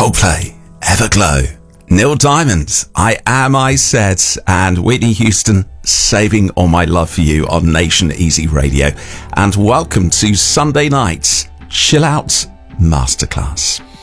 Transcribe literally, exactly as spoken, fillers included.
Coldplay, Everglow, Neil Diamond, I Am I Said, and Whitney Houston, Saving All My Love for You on Nation Easy Radio. And welcome to Sunday night's Chill Out Masterclass.